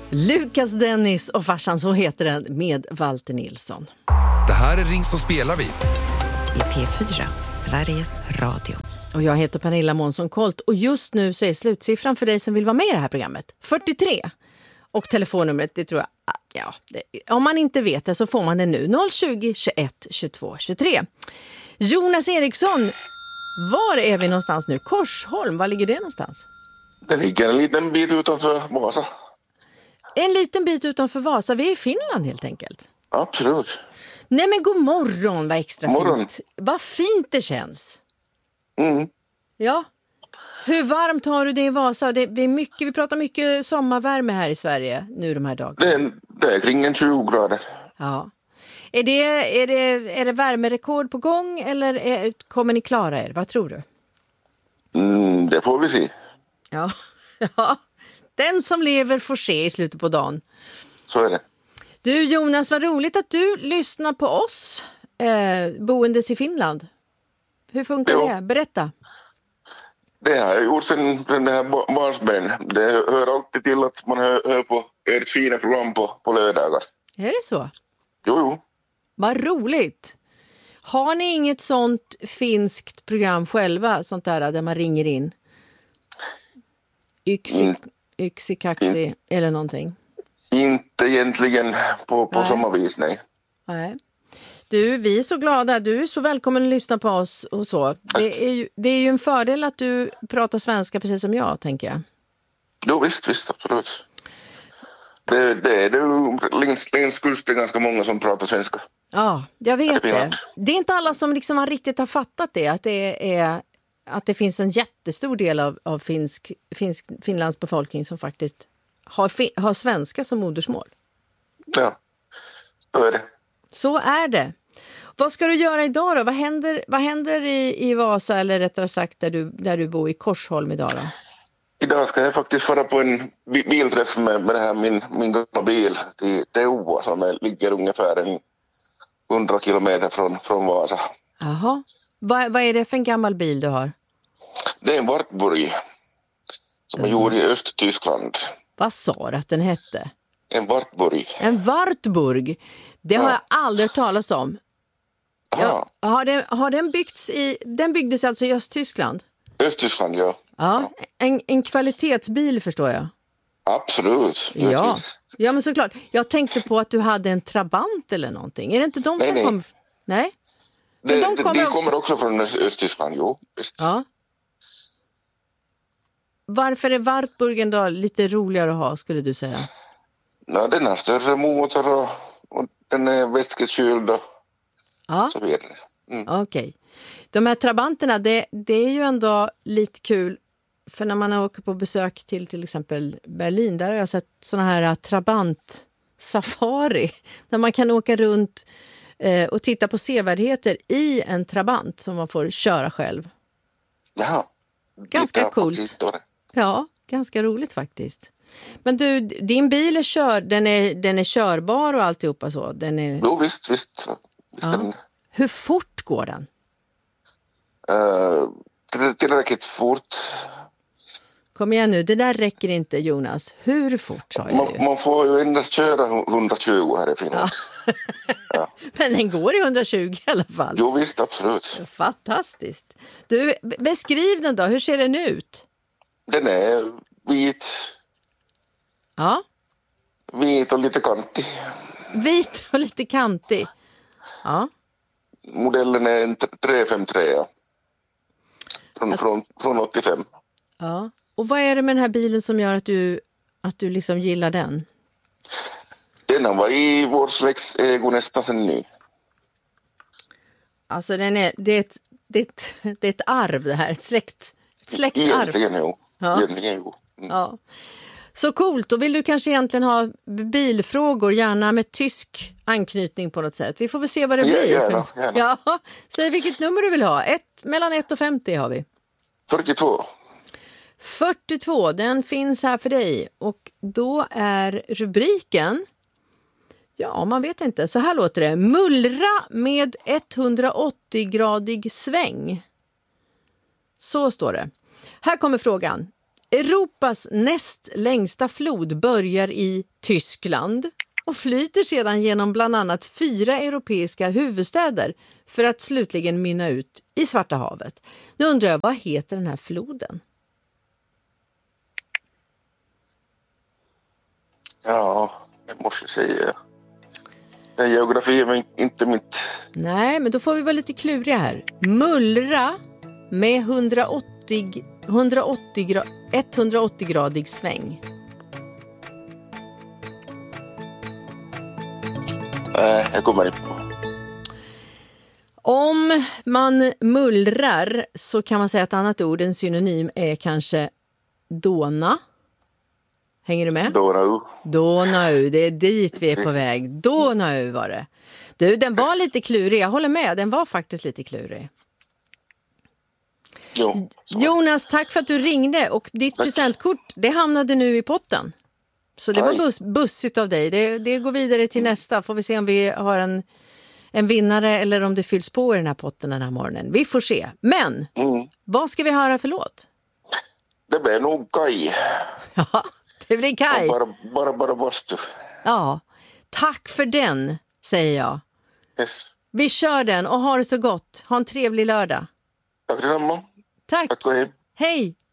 Lukas Dennis och farsan, så heter den, med Walter Nilsson. Det här är Ring som spelar vi. I P4, Sveriges Radio. Och jag heter Pernilla Månsson-Kolt och just nu så är slutsiffran för dig som vill vara med i det här programmet 43. Och telefonnumret, det tror jag, om man inte vet det så får man det nu, 020 21 22 23. Jonas Eriksson, var är vi någonstans nu? Korsholm, var ligger det någonstans? Det ligger en liten bit utanför Vasa. En liten bit utanför Vasa, vi är i Finland helt enkelt. Absolut. Nej men god morgon, vad extra morgon. fint. Vad fint det känns. Mm. Ja. Hur varmt har du det i Vasa? Det är mycket, vi pratar mycket sommarvärme här i Sverige nu de här dagarna. Det är kring en 20 grader. Ja. Är det värmerekord på gång eller kommer ni klara er? Vad tror du? Det får vi se. Ja. Ja. Den som lever får se i slutet på dagen. Så är det. Du Jonas, vad roligt att du lyssnar på oss boendes i Finland. Hur funkar det? Berätta. Det har jag gjort sedan den här barnsben. Det hör alltid till att man hör på ert fina program på lördagar. Är det så? Jo. Vad roligt. Har ni inget sånt finskt program själva, sånt där man ringer in? Yksi kaxi eller någonting? Inte egentligen på samma vis, nej. Nej. Du, vi är så glada. Du är så välkommen att lyssna på oss och så. Det är ju en fördel att du pratar svenska precis som jag, tänker jag. Jo, visst, absolut. Det är längs kusten ganska många som pratar svenska. Ja, jag vet det. Det är inte alla som liksom har riktigt har fattat det. Att det finns en jättestor del av Finlands befolkning som faktiskt har svenska som modersmål. Ja, så är det. Så är det. Vad ska du göra idag då? Vad händer i Vasa, eller rättare sagt där du bor i Korsholm idag då? Idag ska jag faktiskt fara på en bilträff med det här min gamla bil till Teua som ligger ungefär 100 kilometer från Vasa. Jaha. Vad är det för en gammal bil du har? Det är en Wartburg som är gjord i Östtyskland. Vad sa du att den hette? En Wartburg. En Wartburg. Det har jag aldrig hört talas om. Har den byggts den byggdes alltså i Östtyskland? Östtyskland, ja. Ja. En kvalitetsbil förstår jag. Absolut. Ja, men såklart. Jag tänkte på att du hade en Trabant eller någonting. Är det inte de som kommer? Nej. De kommer också från Östtyskland, jo. Visst. Ja. Varför är Wartburgen då lite roligare att ha, skulle du säga? Ja, den har större motor och den är vätskekyld och så vidare. Okej. De här Trabanterna, det är ju ändå lite kul, för när man åker på besök till exempel Berlin, där har jag sett såna här Trabant-safari, där man kan åka runt och titta på sevärdheter i en Trabant som man får köra själv. Jaha. Ganska coolt. Ja, ganska roligt faktiskt. Men du, din bil är den är körbar och alltihopa så? Jo, visst. Ja. Hur fort går den? Tillräckligt fort. Kom igen nu, det där räcker inte, Jonas. Hur fort sa jag ju? Man får ju endast köra 120 här i Finland. Ja. Men den går i 120 i alla fall. Jo, visst, absolut. Fantastiskt. Du, beskriv den då. Hur ser den ut? Den är vit. Ja. Vit och lite kantig. Vit och lite kantig. Ja. Modellen är en 353. Från 85. Ja. Och vad är det med den här bilen som gör att du liksom gillar den? Den har varit i vår släkts ägo nästan sen ny. Alltså det är ett arv det här, ett släktarv. Egentligen jo. Ja. Ja. Så coolt, och vill du kanske egentligen ha bilfrågor, gärna med tysk anknytning på något sätt. Vi får väl se vad det blir. Gärna. Ja, säg vilket nummer du vill ha. Mellan 1 och 50 har vi. 42. 42, den finns här för dig. Och då är rubriken, ja man vet inte, så här låter det. Mullra med 180-gradig sväng. Så står det. Här kommer frågan. Europas näst längsta flod börjar i Tyskland och flyter sedan genom bland annat 4 europeiska huvudstäder för att slutligen mynna ut i Svarta havet. Nu undrar jag, vad heter den här floden? Ja, jag måste säga. Geografi är inte mitt... Nej, men då får vi vara lite kluriga här. Mullra med 180-gradig sväng. Jag kommer inte på. Om man mullrar så kan man säga att ett annat ord, en synonym, är kanske dåna. Hänger du med? Donau, det är dit vi är på väg. Donau var det. Du, den var lite klurig, jag håller med. Den var faktiskt lite klurig. Jo. Jonas, tack för att du ringde. Och ditt presentkort, det hamnade nu i potten. Så det var bussigt av dig. Det går vidare till nästa. Får vi se om vi har en vinnare eller om det fylls på i den här potten den här morgonen. Vi får se. Men, vad ska vi höra för låt? Det blir nog Kaj. Ja, det blir Kaj. Bara bastu. Ja, tack för den, säger jag. Yes. Vi kör den och ha det så gott. Ha en trevlig lördag. Tack detsamma. Tack. Tack och hej. Hej.